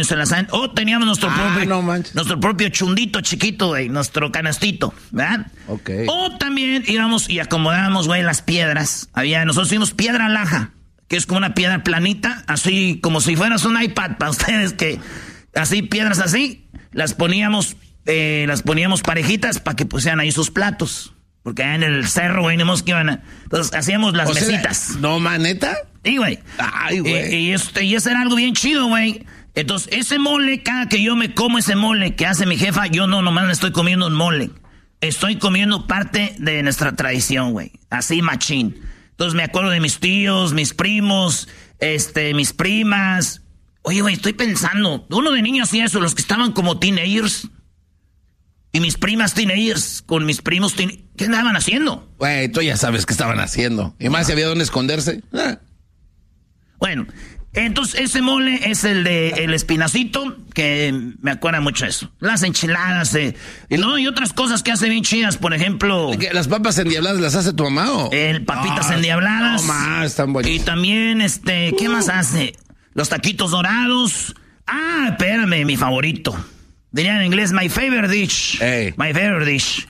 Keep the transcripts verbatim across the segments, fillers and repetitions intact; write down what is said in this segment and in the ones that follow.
también se las... O teníamos nuestro, ah, propio, no nuestro propio chundito chiquito, güey, nuestro canastito, ¿verdad? Ok. O también íbamos y acomodábamos, güey, las piedras. Había, nosotros fuimos piedra laja, que es como una piedra planita, así como si fueras un iPad para ustedes, que así, piedras así, las poníamos, eh, las poníamos parejitas para que pusieran ahí sus platos. Porque allá en el cerro, güey, no que iban a... Entonces hacíamos las o sea, mesitas. ¿no, maneta? Sí, güey. Ay, güey. Y, y, este, y ese era algo bien chido, güey. Entonces, ese mole, cada que yo me como ese mole que hace mi jefa, yo no nomás me estoy comiendo un mole. Estoy comiendo parte de nuestra tradición, güey. Así, machín. Entonces, me acuerdo de mis tíos, mis primos, este, mis primas. Oye, güey, estoy pensando. Uno de niños hacía eso, los que estaban como teenagers. Y mis primas teenagers, con mis primos teen... ¿Qué andaban haciendo? Güey, tú ya sabes qué estaban haciendo. Y más si había dónde esconderse. Ah. Bueno, entonces ese mole es el de el espinacito, que me acuerda mucho eso. Las enchiladas, eh, y, no, y otras cosas que hace bien chidas, por ejemplo... ¿Las papas endiabladas las hace tu mamá o...? El papitas ah, endiabladas. No más, están buenísimas. Y también, este, ¿qué uh. más hace? Los taquitos dorados. Ah, espérame, mi favorito. Diría en inglés, my favorite dish. Hey. My favorite dish.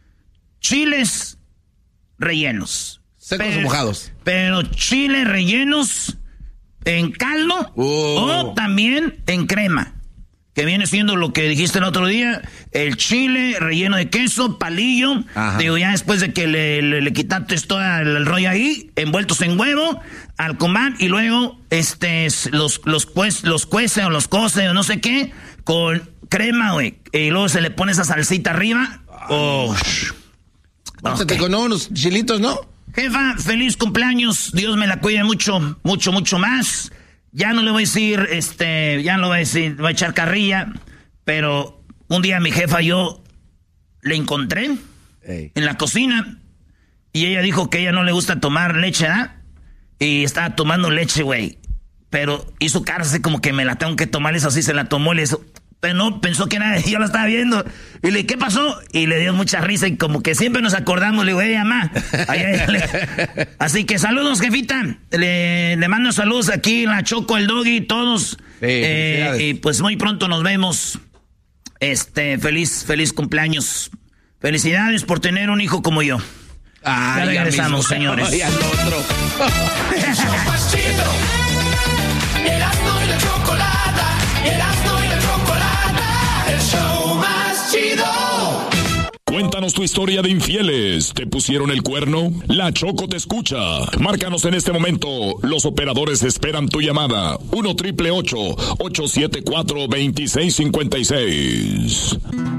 Chiles rellenos. Secos pero, o mojados. Pero chiles rellenos en caldo uh. o también en crema. Que viene siendo lo que dijiste el otro día. El chile relleno de queso, palillo. Ajá. Digo, ya después de que le, le, le quitaste todo el, el rollo ahí, envueltos en huevo, al comal, y luego este los, los, pues, los cuece o los cose o no sé qué, con crema, güey. Y luego se le pone esa salsita arriba. Oh. Okay. Con unos chilitos, ¿no? Jefa, feliz cumpleaños. Dios me la cuide mucho, mucho, mucho más. Ya no le voy a decir, este, ya no le voy a decir, voy a echar carrilla. Pero un día mi jefa yo le encontré hey. en la cocina. Y ella dijo que a ella no le gusta tomar leche, ¿ah? Y estaba tomando leche, güey. Pero hizo cara así como que me la tengo que tomar. Eso así se la tomó, le hizo... Pero no, pensó que nada, yo la estaba viendo. Y le dije, ¿qué pasó? Y le dio mucha risa y como que siempre nos acordamos. Le digo, hey, mamá. Ay, ay, le... Así que saludos, jefita. Le, le mando saludos aquí, la Choco, el Doggy, todos. Sí, eh, y pues muy pronto nos vemos. Este, feliz, feliz cumpleaños. Felicidades por tener un hijo como yo. Ay, ya regresamos, mismo, señores. Ay, al otro. El show más chido. Erasmo y la chocolata. Erasmo y la chocolata. El show más chido. Cuéntanos tu historia de infieles. ¿Te pusieron el cuerno? La Choco te escucha. Márcanos en este momento. Los operadores esperan tu llamada. uno triple ocho, ocho siete cuatro, dos seis cinco seis.